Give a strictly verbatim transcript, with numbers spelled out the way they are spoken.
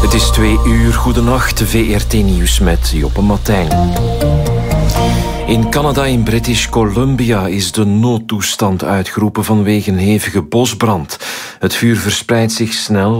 Het is twee uur, goedenacht, V R T Nieuws met Joppe Matijn. In Canada, in British Columbia, is de noodtoestand uitgeroepen vanwege een hevige bosbrand. Het vuur verspreidt zich snel